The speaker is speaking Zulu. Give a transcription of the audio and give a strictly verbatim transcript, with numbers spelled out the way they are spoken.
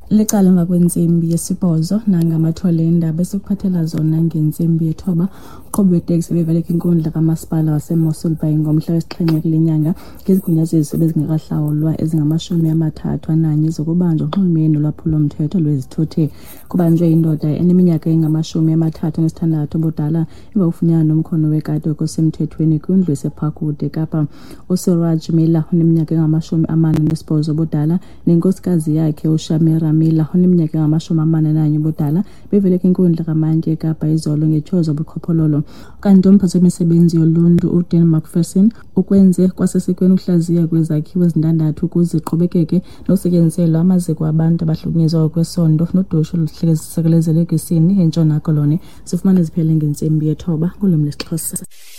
Licala emva kwentsimbi yesibhozo nangamathole endaba esikuphathela zona ngentsimbi yethoba. Uqhubi weteksi bevaleka inkundla kamasipala waseMossel Bay ngomhla wesixhenxe kule nyanga ngezigunyaziso bezingekahlawulwa ezingamashumi amathathu ananye zokubanjwa urhulumeni lwaphulo-mthetho lwezithuthi. Kubanjwe indoda eneminyaka engamashumi amathathu anesithandathu obudala emva kokufunyanwa nomkhono wekati okusemthethweni kwindlu eseParkwood eKapa. uSiraj Miller oneminyaka engamashumi amane nesibhozo obudala nenkosikazi yakhe uShamira Miller oneminyaka engamashumi amane nanye obudala beveleka inkundla kaMantyi eKapa izolo ngethozo obuqhophololo. Kanti umphathi wemisebenzi yoluntu uDean McPherson ukwenze kwasesikweni ukuhlaziya kwezakhiwo ezintandathu ukuze iqhubekeke nokusetyenziselwa amaziko abantu abahlukunyezwa ngokwesondo nodusho oluhlekisekelezelwe kwisini eNtshona Koloni. Sifumana iziphele ngentsimbi yethoba ngolwimi lwesiXhosa.